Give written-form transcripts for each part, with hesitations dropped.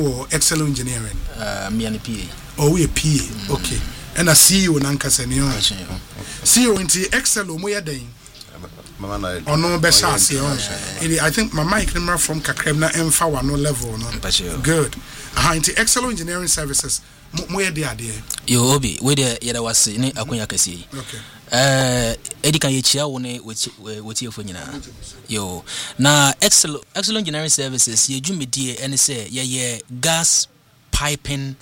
or Excel Engineering? Me and PA. Oh, we a PA. Okay. And a CEO Nankasenion. CEO into Excel Moya Day. Or no best I think my mic number from Kakremna M4 no level. No. Good. Into Excel Engineering Services. Moya the idea. You obi, where the Yada was in Akunya Kasi. Okay. Edika Yachia one with you for yo. Now, Excel Engineering Services, you do me dear and say, yeah, gas piping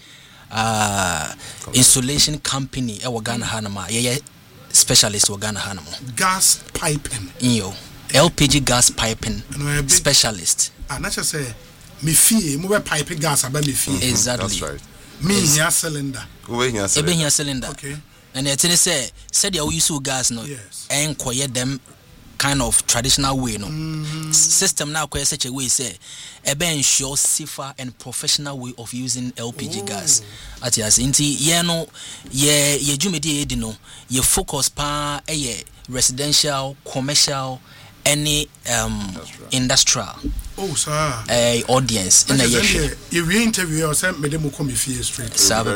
installation company, Ghana Hanama, yeah, specialist Ghana Hanamo. Gas piping. Yo, LPG gas piping specialist. And that's just say, me fee, move piping gas about me fee. Exactly. That's right. Me here cylinder. Here cylinder. Okay. And the thing said you use gas no. Yes. And quiet them kind of traditional way no. System now quite such a way say ensure safer and professional way of using LPG gas. At yes inti ye no ye jumedi edi no ye focus pa residential, commercial, any industrial. Oh, sir. Audience in a year. You re-interview or send me the Mukomi Fee Street.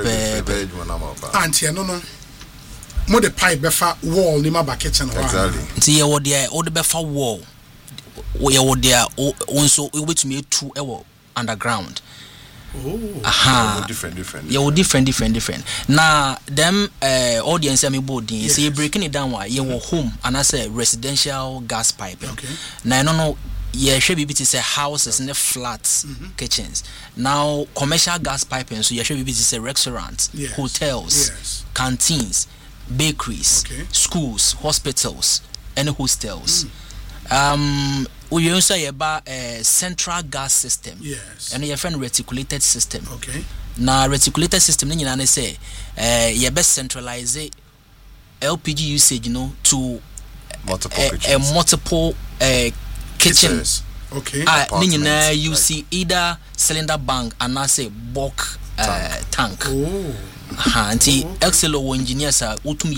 Auntie, no. More the pipe befa wall ni ma kitchen. Exactly. See you there, all the befa wall. We are there also which me two underground. Oh. Aha. Different. Yeah, different. Now them audience me boarding. Yes. See breaking it down why you were home and I say residential gas piping. Okay. Now no. Yeah, should be say houses in the flats, kitchens. Now commercial gas piping, so you should be say restaurants, hotels, canteens, bakeries, schools, hospitals, and hostels. We also have a central gas system. Yes. And you have a reticulated system. Okay. Now reticulated system, you know, say you best centralize LPG usage, to multiple kitchens. Okay. You see either cylinder bank and I say bulk tank. Oh. Excel engineers are utum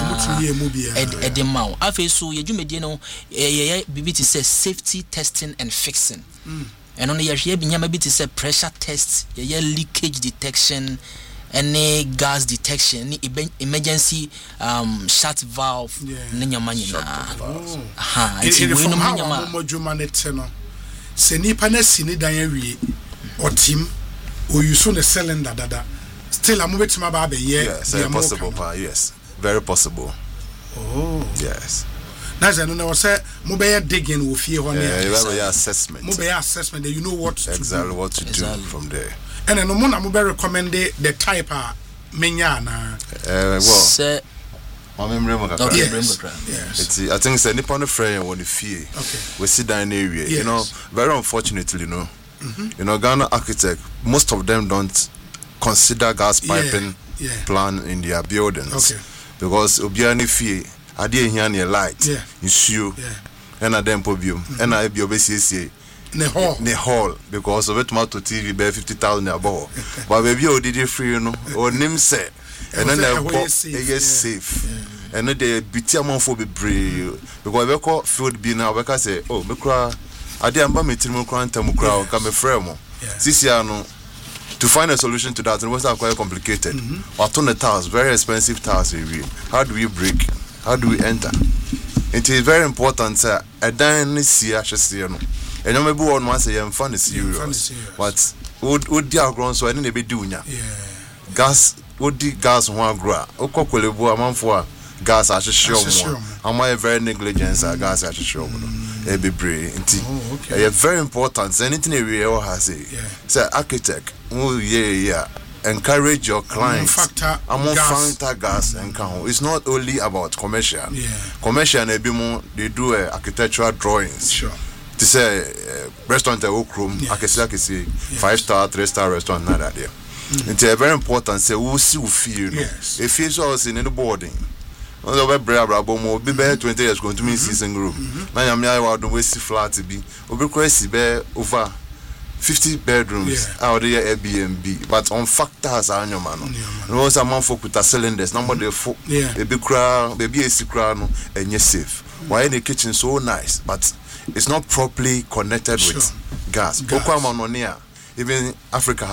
edemau. Afe so you medino BBT says safety testing and fixing. And on the year binyama say pressure tests, leakage detection, any gas detection, emergency shut valve, or team or you soon a cylinder dada. Still I'm moving to my baby. Yes, possible, yes. Very possible. Oh. Yes. That's I know say mobile digging will fear on assessment. Mobile assessment, you know what exactly to do. What to do from there. And then no one I'm recommend the type menyana. Well. Yes. I think it's a Nippon friend when you fear. Okay. We sit down in area. Yes. You know, very unfortunately, you know, Ghana architect, most of them don't consider gas piping plan in their buildings. Okay. Because Obiani fear, I didn't hear any light, issue, and a dem podium, and I be obviously ne hall because of it matter TV by 50,000 above. But baby, you did it free, you know, or name set, and then I pop safe, and then they beat a for be brave because we call food be now. We can say, oh, me cry. I didn't buy me till me cry come a frame. This year, no. To find a solution to that, it was quite complicated. Or turn the tiles, very expensive tiles. How do we break? How do we enter? It is very important, sir. I don't see actually, and you may be one once a year and fun is serious. But would the ground so I didn't be doing gas, would the gas one grow? Okokolebo, a month for gas, I should show. Am I very negligent? Gas, I should show. Be brave. It's very important. Anything we has say architect. Oh encourage your clients. Among factor gas and count. It's not only about commercial. Commercial they do architectural drawings. Sure. To say restaurant room, I can say 5-star, 3-star restaurant, not that there. It's very important. Say who see who feel. If it's also in the boarding. Over be 20 years going to mean season group. Now I'm here to waste flat to be over 50 bedrooms out there Airbnb, but on factors are your man. And also a man for with cylinders, number the a big crowd, baby a secret and you're safe. Why in the kitchen so nice, but it's not properly connected with gas. Even Africa